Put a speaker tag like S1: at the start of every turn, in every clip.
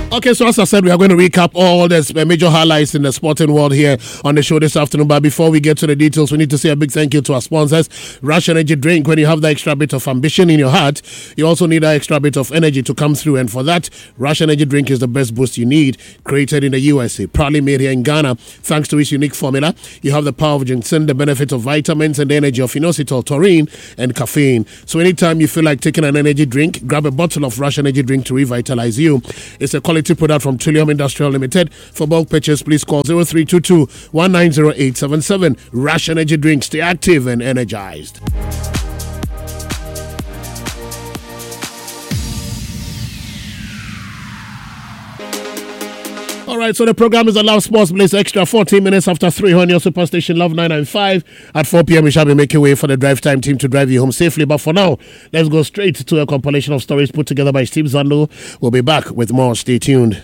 S1: Okay, so as I said, we are going to recap all the major highlights in the sporting world here on the show this afternoon. But before we get to the details, we need to say a big thank you to our sponsors. Rush Energy Drink. When you have that extra bit of ambition in your heart, you also need that extra bit of energy to come through. And for that, Rush Energy Drink is the best boost you need. Created in the USA, proudly made here in Ghana. Thanks to its unique formula, you have the power of ginseng, the benefit of vitamins, and the energy of inositol, taurine, and caffeine. So anytime you feel like taking an energy drink, grab a bottle of Rush Energy Drink to revitalize you. It's a quality product from Trillium Industrial Limited. For bulk purchase, please call 0322 190877. Rush Energy Drink. Stay active and energized. All right, so the program is Love Sports Blaze Extra, 14 minutes after 3 on your superstation Love 995. At 4 p.m. we shall be making way for the drive time team to drive you home safely. But for now, let's go straight to a compilation of stories put together by Steve Zando. We'll be back with more. Stay tuned.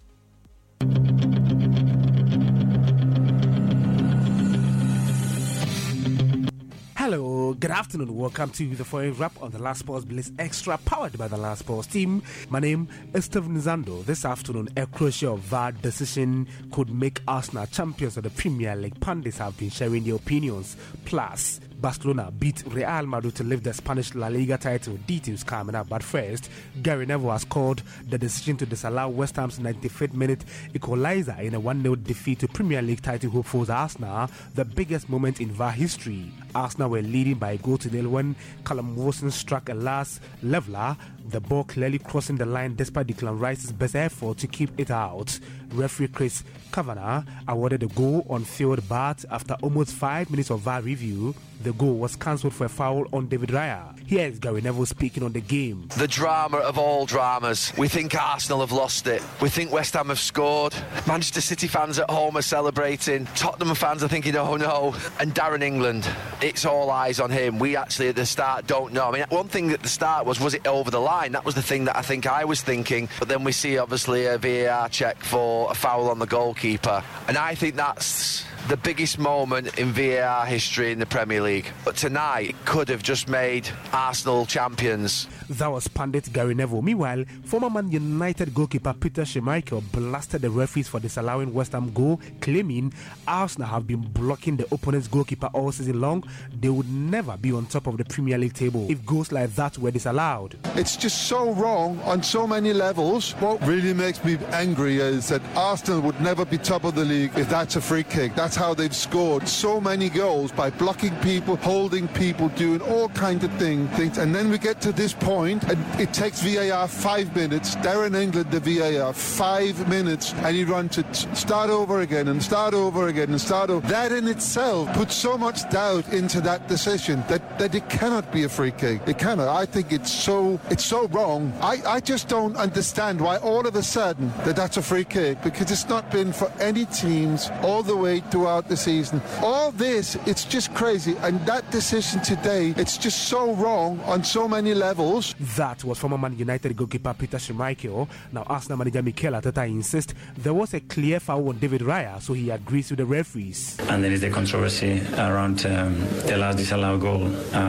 S2: Hello, good afternoon. Welcome to the foreign wrap on the Last Sports Bliss Extra, powered by the Last Sports team. My name is Steven Zando. This afternoon, a crucial VAR decision could make Arsenal champions of the Premier League. Pundits have been sharing their opinions. Plus, Barcelona beat Real Madrid to lift the Spanish La Liga title. Details coming up. But first, Gary Neville has called the decision to disallow West Ham's 95th minute equalizer in a 1-0 defeat to Premier League title hopefuls Arsenal, the biggest moment in VAR history. Arsenal were leading by a goal to nil when Callum Wilson struck a last leveler, the ball clearly crossing the line despite Declan Rice's best effort to keep it out. Referee Chris Kavanagh awarded the goal on field, but after almost 5 minutes of VAR review, the goal was cancelled for a foul on David Raya. Here is Gary Neville speaking on the game.
S3: The drama of all dramas. We think Arsenal have lost it. We think West Ham have scored. Manchester City fans at home are celebrating. Tottenham fans are thinking, oh no. And Darren England, it's all eyes on him. We actually at the start don't know. I mean, one thing at the start was it over the line? That was the thing that I think I was thinking. But then we see obviously a VAR check for a foul on the goalkeeper. And I think that's the biggest moment in VAR history in the Premier League. But tonight, it could have just made Arsenal champions.
S2: That was pundit Gary Neville. Meanwhile, former Man United goalkeeper Peter Schmeichel blasted the referees for disallowing West Ham goal, claiming Arsenal have been blocking the opponent's goalkeeper all season long. They would never be on top of the Premier League table if goals like that were disallowed.
S4: It's just so wrong on so many levels. What really makes me angry is that Arsenal would never be top of the league if that's a free kick. That's how they've scored so many goals, by blocking people, holding people, doing all kinds of things. And then we get to this point, and it takes VAR 5 minutes. Darren England, the VAR, 5 minutes, and he runs it start over again and start over again and start over. That in itself puts so much doubt into that decision that it cannot be a free kick. It cannot. I think it's so wrong. I just don't understand why all of a sudden that's a free kick, because it's not been for any teams all the way throughout the season. All this, it's just crazy. And that decision today, it's just so wrong on so many levels.
S2: That was former Man United goalkeeper Peter Schmeichel. Now Arsenal manager Mikel Arteta insists there was a clear foul on David Raya, so he agrees with the referees.
S5: And there is the controversy around the last disallowed goal.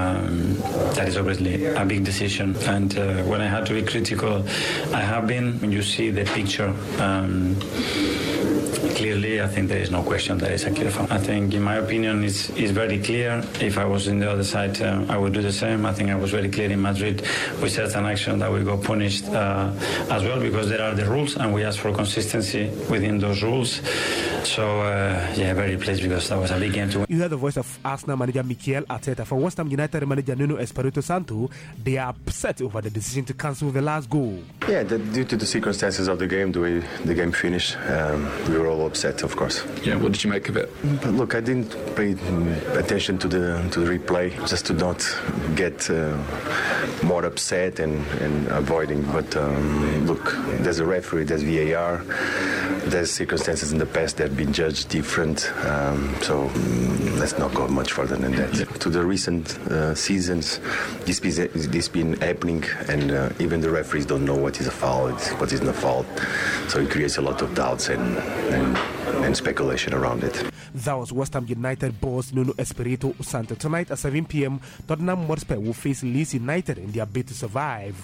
S5: That is obviously a big decision. And when I had to be critical, I have been. When you see the picture, clearly, I think there is no question that it's a clear foul. I think, in my opinion, it's very clear. If I was in the other side, I would do the same. I think I was very clear in Madrid with certain action that we got punished as well, because there are the rules and we ask for consistency within those rules. So, very pleased because that was a big game to win.
S2: You heard the voice of Arsenal manager Mikel Arteta. For West Ham United manager Nuno Espirito Santo, they are upset over the decision to cancel the last goal.
S6: Yeah, due to the circumstances of the game, the way the game finished, we were all upset, of course.
S7: Yeah, what did you make of it?
S6: But look, I didn't pay attention to the replay, just to not get more upset and avoiding. But look, there's a referee, there's VAR, there's circumstances in the past that have been judged different. So let's not go much further than that. To the recent seasons, this been happening, and even the referees don't know what is a foul, what isn't a foul. So it creates a lot of doubts and speculation around it.
S2: That was West Ham United boss Nuno Espirito Santo. Tonight at 7 p.m, Tottenham Hotspur will face Leeds United in their bid to survive.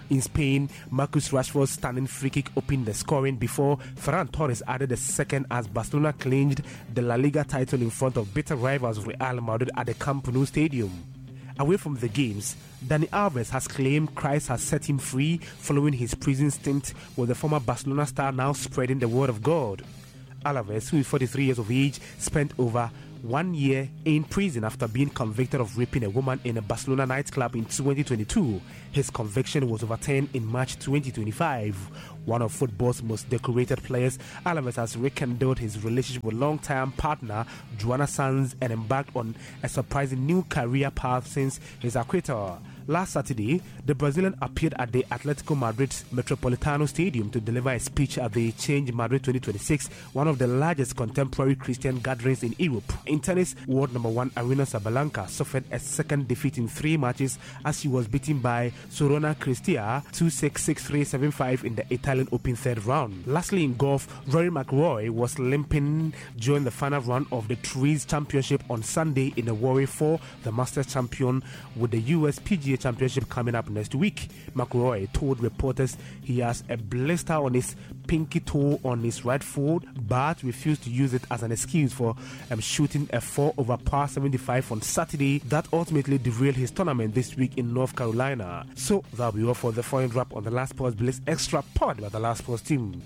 S2: In Spain, Marcus Rashford's stunning free kick opened the scoring before Ferran Torres added the second as Barcelona clinched the La Liga title in front of bitter rivals Real Madrid at the Camp Nou Stadium. Away from the games, Dani Alves has claimed Christ has set him free following his prison stint, with the former Barcelona star now spreading the word of God. Alves, who is 43 years of age, spent over 1 year in prison after being convicted of raping a woman in a Barcelona nightclub in 2022. His conviction was overturned in March 2025. One of football's most decorated players, Alves has rekindled his relationship with long-time partner Joana Sanz and embarked on a surprising new career path since his acquittal. Last Saturday, the Brazilian appeared at the Atletico Madrid Metropolitano Stadium to deliver a speech at the Change Madrid 2026, one of the largest contemporary Christian gatherings in Europe. In tennis, world number 1 Aryna Sabalenka suffered a second defeat in 3 matches as she was beaten by Sorona Cristia 2-6, 6-3, 7-5 in the Italian Open third round. Lastly, in golf, Rory McIlroy was limping during the final round of the Trees Championship on Sunday in a worry for the Masters champion, with the US PGA Championship coming up next week. McIlroy told reporters he has a blister on his pinky toe on his right foot, but refused to use it as an excuse for shooting a 4 over par 75 on Saturday that ultimately derailed his tournament this week in North Carolina. So that'll be all for the foreign wrap on the Last Sports Blitz Extra pod by the Last Sports team.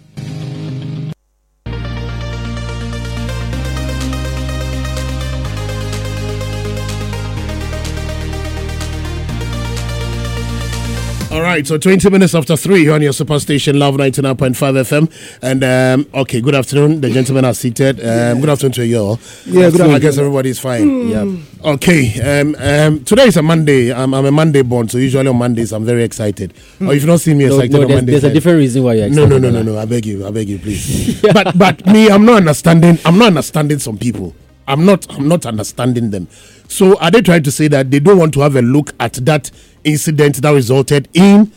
S1: All right, so 20 minutes after 3 on your superstation, Love 99.5 FM. And, okay, good afternoon. The gentlemen are seated. Good afternoon to you all.
S7: Yeah, good afternoon.
S1: I guess everybody's fine. Yeah. Okay, today is a Monday. I'm a Monday born, so usually on Mondays I'm very excited. Or if you've not seen me excited on Mondays.
S7: There's a different reason why you're excited.
S1: No. I beg you, please. But me, I'm not understanding some people. I'm not understanding them. So are they trying to say that they don't want to have a look at that incident that resulted in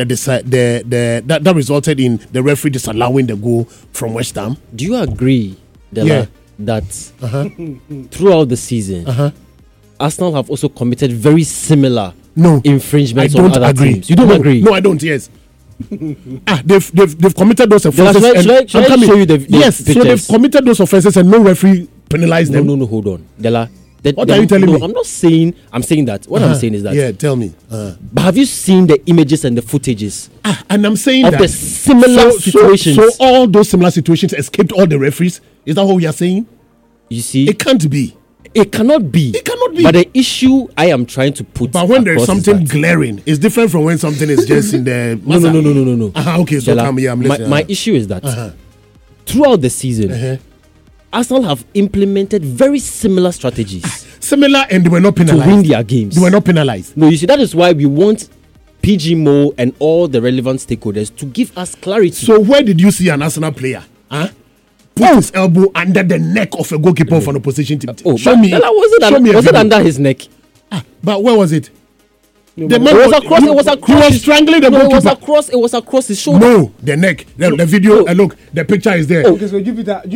S1: that resulted in the referee disallowing the goal from West Ham?
S7: Do you agree, Dela, that throughout the season, Arsenal have also committed very similar infringements on other teams? You don't agree?
S1: No, I don't. Yes. They've committed those offenses.
S7: Should I show you the
S1: pictures? So they've committed those offenses and no referee penalized them.
S7: No, hold on, Dela.
S1: What are you telling me?
S7: I'm not saying. I'm saying that. What I'm saying is that.
S1: Yeah, tell me.
S7: But have you seen the images and the footages?
S1: And I'm saying
S7: of
S1: that
S7: the similar situations.
S1: So all those similar situations escaped all the referees. Is that what we are saying?
S7: You see,
S1: it can't be.
S7: It cannot be.
S1: It cannot be.
S7: But the issue I am trying to put.
S1: But when there's something glaring, it's different from when something is just in the.
S7: No.
S1: Okay, so come here.
S7: My issue is that throughout the season. Arsenal have implemented very similar strategies.
S1: Similar, and they were not penalized.
S7: To win their games.
S1: They were not penalized.
S7: No, you see, that is why we want PG Mo and all the relevant stakeholders to give us clarity.
S1: So where did you see an Arsenal player put his elbow under the neck of a goalkeeper from an opposition team?
S7: Show me. Was it under his neck?
S1: But where was it?
S7: The man was across. It was across.
S1: He was strangling the goalkeeper.
S7: It was across his shoulder.
S1: No, the neck. The video. Look, the picture is there.
S7: Okay,
S2: so give it that.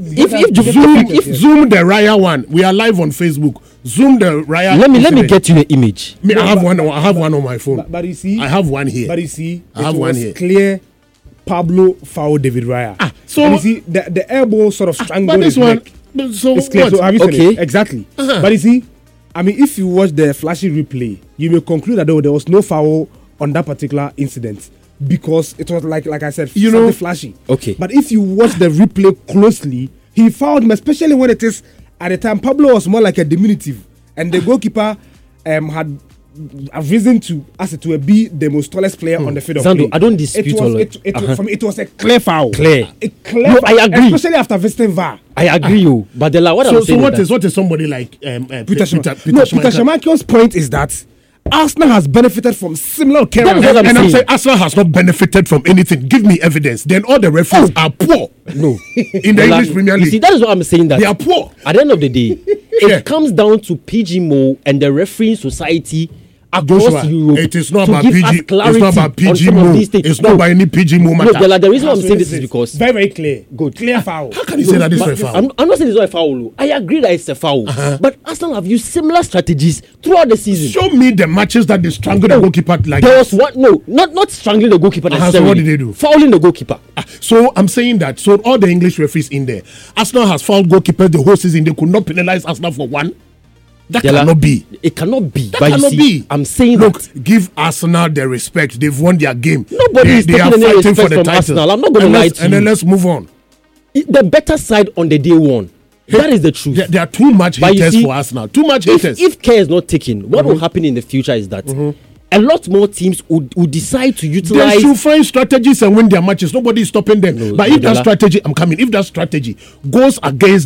S7: If
S1: zoom the Raya one. We are live on Facebook. Zoom the Raya.
S7: Let me get you the image.
S1: I have one on my phone.
S2: But you see,
S1: I have one here.
S2: But you see,
S1: I have one here.
S2: Clear. Pablo fouled David Raya.
S1: So
S2: and you see, the elbow sort of strangled
S1: his neck.
S2: So it's clear.
S1: What?
S2: So have you seen it? Exactly. But you see, I mean, if you watch the flashy replay, you may conclude that there was no foul on that particular incident because it was like I said, something flashy.
S7: Okay.
S2: But if you watch the replay closely, he fouled him, especially when it is at the time Pablo was more like a diminutive, and the goalkeeper had risen to be the most tallest player on the field of play.
S7: I don't dispute all
S2: it. For me, it was a clear foul.
S7: Clear.
S2: No,
S7: I agree.
S2: Especially after visiting VAR.
S7: I agree, but what I'm saying
S1: what is somebody like Peter
S2: Schmeichel's point is that Arsenal has benefited from similar occurrences.
S1: And I'm saying Arsenal has not benefited from anything. Give me evidence. Then all the referees are poor.
S7: No.
S1: In the English Premier League.
S7: You see, that is what I'm saying. That
S1: they are poor.
S7: At the end of the day, it comes down to PG Mo and the refereeing society across Europe.
S1: It is not
S7: to
S1: about
S7: give
S1: PG.
S7: us clarity
S1: It's not about PG move. It's not about any PG move matter.
S7: No, the reason why I'm saying this is because
S2: very, very clear.
S7: Good.
S2: Clear foul.
S1: How can you say that this is a foul?
S7: I'm not saying it's not a foul. I agree that it's a foul. But Arsenal have used similar strategies throughout the season.
S1: Show me the matches that they strangled the goalkeeper like
S7: there was one. No, not strangling the goalkeeper necessarily.
S1: So what did they do?
S7: Fouling the goalkeeper.
S1: So I'm saying that. So all the English referees in there, Arsenal has fouled goalkeepers the whole season. They could not penalize Arsenal for one. That cannot be.
S7: It cannot be.
S1: That cannot be.
S7: I'm saying
S1: give Arsenal the respect. They've won their game.
S7: Nobody is taking any respect from Arsenal. I'm not going to lie to you.
S1: And then let's move on.
S7: The better side on the day one. That is the truth.
S1: There are too much haters for Arsenal. Too much haters.
S7: If care is not taken, what will happen in the future is that a lot more teams would decide to utilize.
S1: They should find strategies and win their matches. Nobody is stopping them. But if that strategy, I'm coming. If that strategy goes against